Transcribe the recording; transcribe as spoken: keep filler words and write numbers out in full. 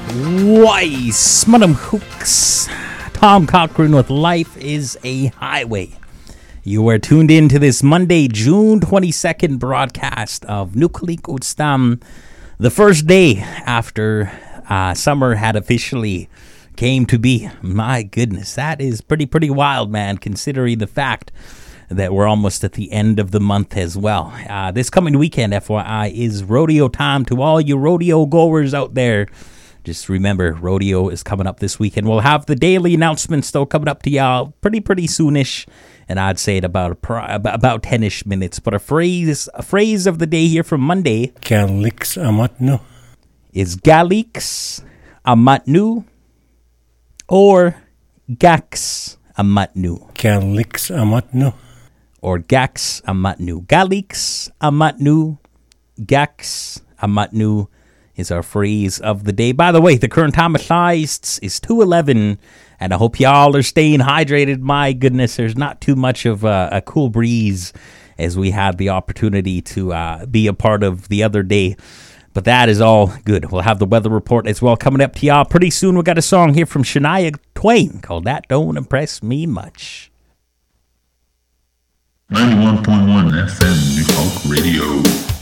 Weiss, Madam Hooks, Tom Cochran with Life is a Highway. You are tuned in to this Monday, June twenty-second broadcast of Nukalik Utstam, the first day after uh, summer had officially came to be. My goodness, that is pretty, pretty wild, man, considering the fact that we're almost at the end of the month as well. Uh, this coming weekend, F Y I, is rodeo time to all you rodeo goers out there. Just remember, rodeo is coming up this weekend. We'll have the daily announcements, though, coming up to y'all pretty, pretty soonish. And I'd say it about a, about ten-ish minutes. But a phrase a phrase of the day here from Monday Galix amatnu is Galix amatnu or Gax amatnu. Galix amatnu or Gax amatnu. Galix amatnu, Gax amatnu is our phrase of the day. By the way, the current time of size is two eleven, and I hope y'all are staying hydrated. My goodness, there's not too much of a, a cool breeze as we had the opportunity to uh, be a part of the other day. But that is all good. We'll have the weather report as well coming up to y'all pretty soon. We got a song here from Shania Twain called That Don't Impress Me Much. ninety-one point one F M New Folk Radio.